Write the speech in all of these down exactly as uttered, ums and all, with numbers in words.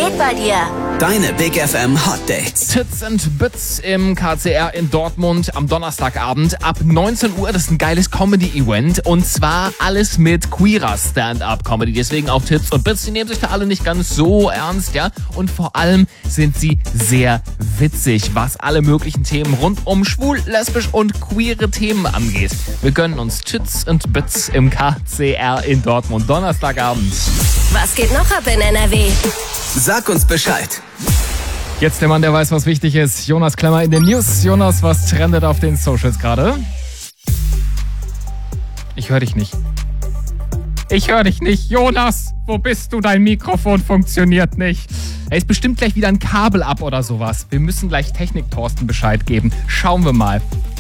geht bei dir? Deine Big F M Hot Dates. Tits and Bits im K C R in Dortmund am Donnerstagabend ab neunzehn Uhr. Das ist ein geiles Comedy-Event und zwar alles mit queerer Stand-Up-Comedy. Deswegen auch Tits und Bits. Die nehmen sich da alle nicht ganz so ernst, ja. Und vor allem sind sie sehr witzig, was alle möglichen Themen rund um schwul, lesbisch und queere Themen angeht. Wir gönnen uns Tits and Bits im K C R in Dortmund Donnerstagabend. Was geht noch ab in N R W? Sag uns Bescheid. Jetzt der Mann, der weiß, was wichtig ist. Jonas Klemmer in den News. Jonas, was trendet auf den Socials gerade? Ich höre dich nicht. Ich höre dich nicht. Jonas, wo bist du? Dein Mikrofon funktioniert nicht. Er ist bestimmt gleich wieder ein Kabel ab oder sowas. Wir müssen gleich Technik-Thorsten Bescheid geben. Schauen wir mal.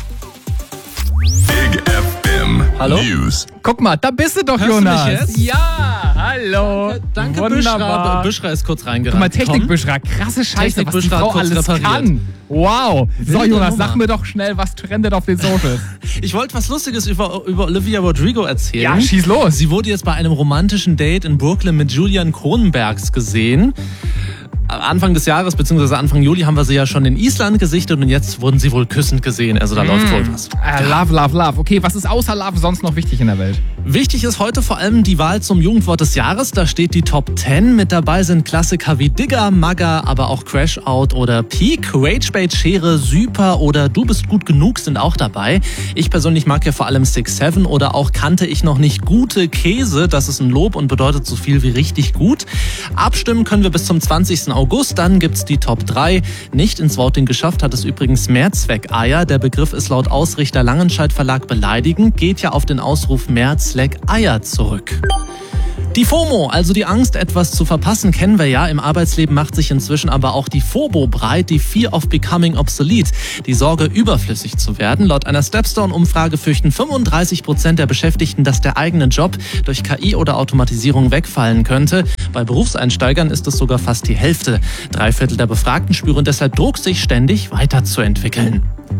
Big F M Hallo? News. Guck mal, da bist du doch, Hörst Jonas. du mich jetzt? Ja, hallo. Danke, Wunderbar. Büschra. Büschra ist kurz Guck reingerannt. mal, Technik-Büschra. Krasse Scheiße, Technik was die Büschra Frau hat kurz alles repariert. kann. Wow. So, Wilde Jonas, Nummer. sag mir doch schnell, was trendet auf den Socials. Ich wollte was Lustiges über, über Olivia Rodrigo erzählen. Ja, schieß los. Sie wurde jetzt bei einem romantischen Date in Brooklyn mit Julian Kronenbergs gesehen. Anfang des Jahres, beziehungsweise Anfang Juli, haben wir sie ja schon in Island gesichtet und jetzt wurden sie wohl küssend gesehen. Also da Mm. läuft wohl was. Ah, love, love, love. Okay, was ist außer Love sonst noch wichtig in der Welt? Wichtig ist heute vor allem die Wahl zum Jugendwort des Jahres. Da steht die Top zehn. Mit dabei sind Klassiker wie Digger, Magger, aber auch Crash Out oder Peak. Ragebait, Schere, Super oder Du bist gut genug sind auch dabei. Ich persönlich mag ja vor allem Six Seven oder auch Kannte ich noch nicht gute Käse. Das ist ein Lob und bedeutet so viel wie richtig gut. Abstimmen können wir bis zum zwanzigsten August. Dann gibt's die Top drei. Nicht ins Voting geschafft hat es übrigens Mehrzweckeier. Der Begriff ist laut Ausrichter Langenscheidt Verlag beleidigend, geht ja auf den Ausruf Mehrzweckeier zurück. Die FOMO, also die Angst, etwas zu verpassen, kennen wir ja. Im Arbeitsleben macht sich inzwischen aber auch die FOBO breit, die Fear of Becoming Obsolete, die Sorge, überflüssig zu werden. Laut einer Stepstone-Umfrage fürchten fünfunddreißig Prozent der Beschäftigten, dass der eigene Job durch K I oder Automatisierung wegfallen könnte. Bei Berufseinsteigern ist es sogar fast die Hälfte. Drei Viertel der Befragten spüren deshalb Druck, sich ständig weiterzuentwickeln.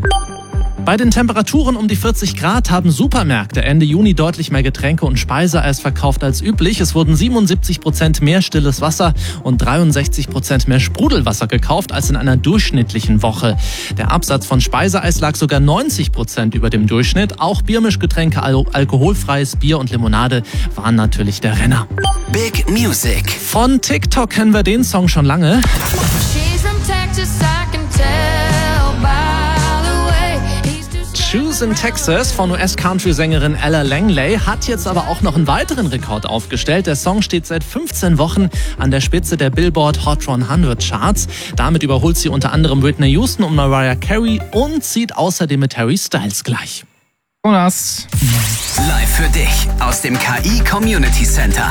Bei den Temperaturen um die vierzig Grad haben Supermärkte Ende Juni deutlich mehr Getränke und Speiseeis verkauft als üblich. Es wurden siebenundsiebzig Prozent mehr stilles Wasser und dreiundsechzig Prozent mehr Sprudelwasser gekauft als in einer durchschnittlichen Woche. Der Absatz von Speiseeis lag sogar neunzig Prozent über dem Durchschnitt. Auch Biermischgetränke, al- alkoholfreies Bier und Limonade waren natürlich der Renner. Big Music. Von TikTok kennen wir den Song schon lange. She's from Texas, I can tell by the way he's too Choose in Texas von U S-Country-Sängerin Ella Langley hat jetzt aber auch noch einen weiteren Rekord aufgestellt. Der Song steht seit fünfzehn Wochen an der Spitze der Billboard Hot hundert Charts. Damit überholt sie unter anderem Whitney Houston und Mariah Carey und zieht außerdem mit Harry Styles gleich. Jonas. Live für dich aus dem K I Community Center.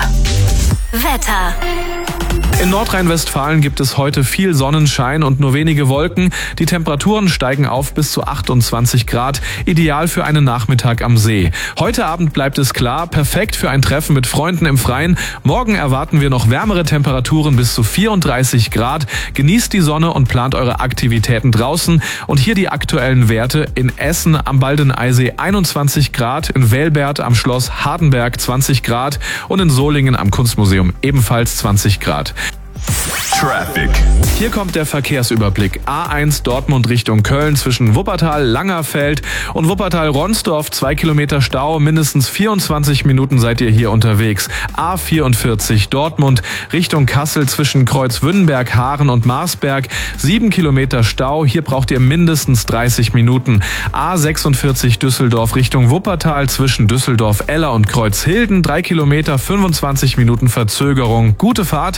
Wetter. In Nordrhein-Westfalen gibt es heute viel Sonnenschein und nur wenige Wolken. Die Temperaturen steigen auf bis zu achtundzwanzig Grad, ideal für einen Nachmittag am See. Heute Abend bleibt es klar, perfekt für ein Treffen mit Freunden im Freien. Morgen erwarten wir noch wärmere Temperaturen bis zu vierunddreißig Grad. Genießt die Sonne und plant eure Aktivitäten draußen. Und hier die aktuellen Werte: in Essen am Baldeneysee einundzwanzig Grad, in Velbert am Schloss Hardenberg zwanzig Grad und in Solingen am Kunstmuseum ebenfalls zwanzig Grad. Traffic. Hier kommt der Verkehrsüberblick. A eins Dortmund Richtung Köln zwischen Wuppertal, Langerfeld und Wuppertal-Ronsdorf. Zwei Kilometer Stau, mindestens vierundzwanzig Minuten seid ihr hier unterwegs. A vierundvierzig Dortmund Richtung Kassel zwischen Kreuzwünnenberg, Haaren und Marsberg. Sieben Kilometer Stau, hier braucht ihr mindestens dreißig Minuten. A sechsundvierzig Düsseldorf Richtung Wuppertal zwischen Düsseldorf-Eller und Kreuzhilden. Drei Kilometer, fünfundzwanzig Minuten Verzögerung. Gute Fahrt.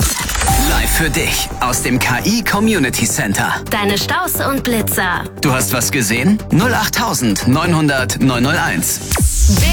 Live für dich aus dem K I Community Center. Deine Staus und Blitzer. Du hast was gesehen? null acht neunhundert neunhunderteins.